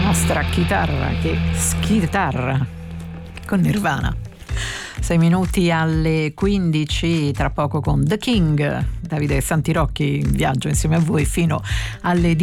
nostra chitarra che schitarra con Nirvana. 6 minuti alle 15, tra poco con The King, Davide Santirocchi in viaggio insieme a voi fino alle